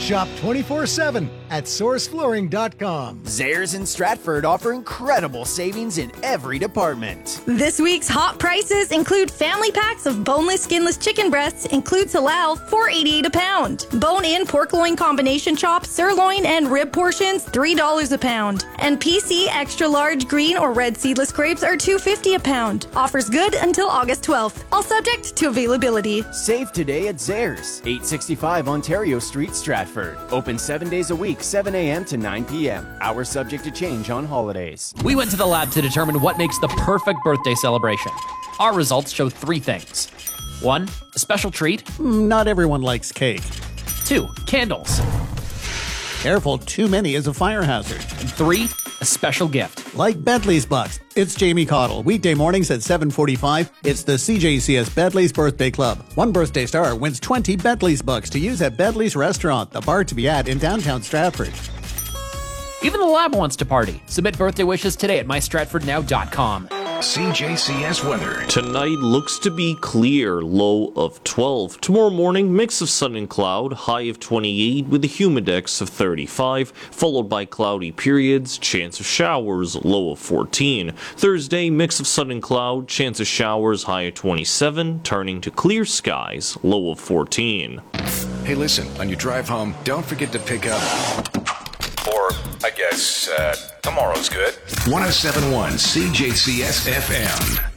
Shop 24/7 at sourceflooring.com. Zayres and Stratford offer incredible savings in every department. This week's hot prices include family packs of boneless, skinless chicken breasts, includes halal, $4.88 a pound. Bone-in pork loin combination chops, sirloin, and rib portions, $3 a pound. And PC extra large green or red seedless grapes are $2.50 a pound. Offers good until August 12th. All subject to availability. Save today at Zayres, 865 Ontario Street, Stratford. Open 7 days a week, 7 a.m. to 9 p.m. Hours subject to change on holidays. We went to the lab to determine what makes the perfect birthday celebration. Our results show 3 things. 1, a special treat. Not everyone likes cake. 2, candles. Careful, too many is a fire hazard. And 3, a special gift. Like Bentley's Bucks. It's Jamie Cottle. Weekday mornings at 7:45. It's the CJCS Bentley's Birthday Club. One birthday star wins 20 Bentley's Bucks to use at Bentley's Restaurant, the bar to be at in downtown Stratford. Even the lab wants to party. Submit birthday wishes today at mystratfordnow.com. CJCS weather. Tonight looks to be clear, low of 12. Tomorrow morning, mix of sun and cloud, high of 28 with a humidex of 35, followed by cloudy periods, chance of showers, low of 14. Thursday, mix of sun and cloud, chance of showers, high of 27, turning to clear skies, low of 14. Hey, listen, on your drive home, don't forget to pick up... Or, I guess, tomorrow's good. 107.1 CJCS FM.